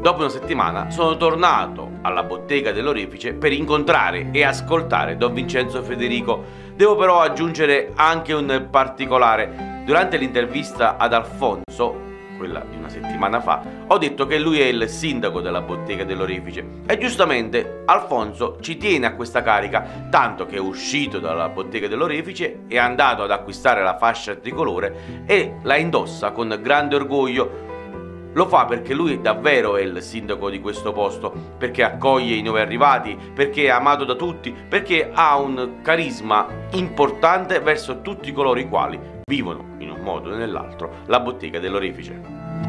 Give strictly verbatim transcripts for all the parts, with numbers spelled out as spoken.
Dopo una settimana sono tornato alla bottega dell'Orefice per incontrare e ascoltare Don Vincenzo Federico. Devo però aggiungere anche un particolare. Durante l'intervista ad Alfonso, quella di una settimana fa, ho detto che lui è il sindaco della bottega dell'Orefice e giustamente Alfonso ci tiene a questa carica, tanto che è uscito dalla bottega dell'Orefice, è andato ad acquistare la fascia tricolore e la indossa con grande orgoglio. Lo fa perché lui davvero è il sindaco di questo posto, perché accoglie i nuovi arrivati, perché è amato da tutti, perché ha un carisma importante verso tutti coloro i quali vivono in un modo o nell'altro la bottega dell'Orefice.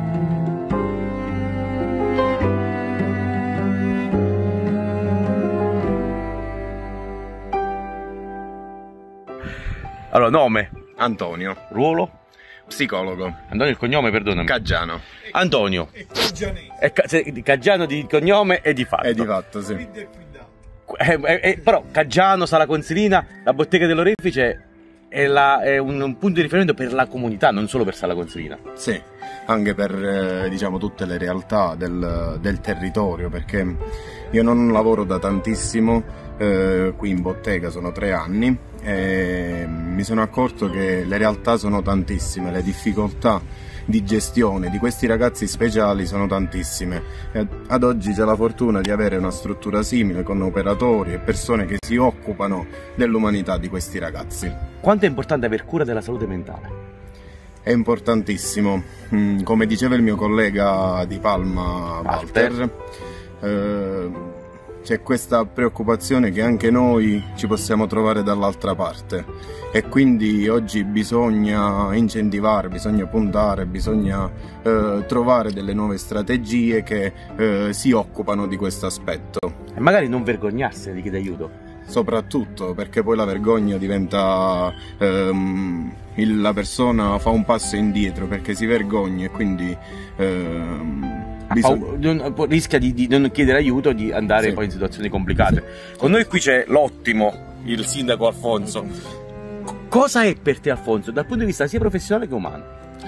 Allora, nome? Antonio. Ruolo? Psicologo. Antonio il cognome, perdonami. Caggiano. Antonio. È ca- Caggiano di cognome e di fatto. E di fatto, sì. Eh, eh, eh, però Caggiano, Sala Consilina, la bottega dell'Orefice è, la, è un, un punto di riferimento per la comunità, non solo per Sala Consilina. Sì, anche per eh, diciamo tutte le realtà del, del territorio, perché io non lavoro da tantissimo eh, qui in bottega, sono tre anni e mi sono accorto che le realtà sono tantissime, le difficoltà di gestione di questi ragazzi speciali sono tantissime. E ad oggi c'è la fortuna di avere una struttura simile con operatori e persone che si occupano dell'umanità di questi ragazzi. Quanto è importante aver cura della salute mentale? È importantissimo, come diceva il mio collega di Palma Walter, eh, c'è questa preoccupazione che anche noi ci possiamo trovare dall'altra parte e quindi oggi bisogna incentivare, bisogna puntare, bisogna eh, trovare delle nuove strategie che eh, si occupano di questo aspetto. E magari non vergognarsene di chiedere aiuto. Soprattutto perché poi la vergogna diventa ehm, il, la persona fa un passo indietro perché si vergogna e quindi ehm, bisogna... rischia di, di non chiedere aiuto, di andare sì. poi in situazioni complicate. Sì. Con noi qui c'è l'ottimo, il sindaco Alfonso. Cosa è per te Alfonso dal punto di vista sia professionale che umano?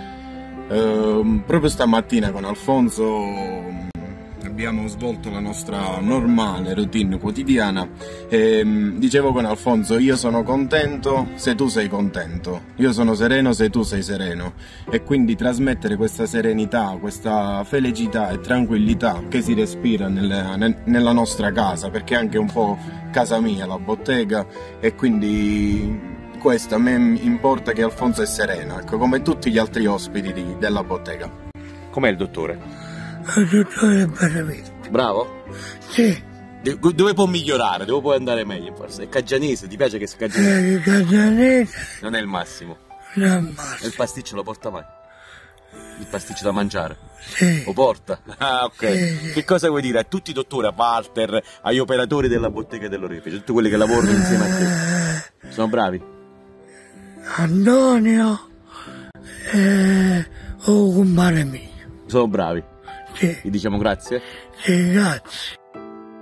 Eh, proprio stamattina con Alfonso abbiamo svolto la nostra normale routine quotidiana e dicevo con Alfonso: io sono contento se tu sei contento, io sono sereno se tu sei sereno, e quindi trasmettere questa serenità, questa felicità e tranquillità che si respira nelle, nella nostra casa, perché è anche un po' casa mia la bottega, e quindi questo a me importa, che Alfonso è sereno, ecco, come tutti gli altri ospiti di, della bottega. Com'è il dottore? Il dottore è veramente bravo? Sì. Dove può migliorare? Dove può andare meglio forse? È caggianese, ti piace che sia caggianese? Eh, caggianese non è il massimo. Non è il massimo. E il pasticcio lo porta mai? Il pasticcio da mangiare? Sì. Lo porta? Ah, ok. Sì, sì. Che cosa vuoi dire a tutti i dottori, a Walter, agli operatori della bottega dell'Orefice, tutti quelli che lavorano insieme a te? Sono bravi? Antonio e oh, compare mio. Sono bravi? Sì. Gli diciamo grazie? Sì, grazie.